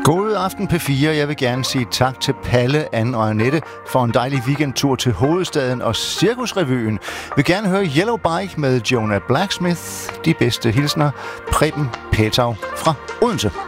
God aften P4. Jeg vil gerne sige tak til Palle, Anne og Annette for en dejlig weekendtur til hovedstaden og Cirkusrevyen. Vil gerne høre Yellow Bike med Jonah Blacksmith. De bedste hilsner, Preben Petau fra Odense.